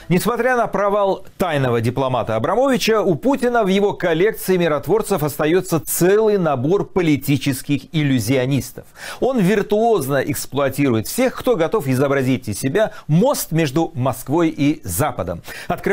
Несмотря на провал тайного дипломата Абрамовича, у Путина в его коллекции миротворцев остается целый набор политических иллюзионистов. Он виртуозно эксплуатирует всех, кто готов изобразить из себя мост между Москвой и Западом.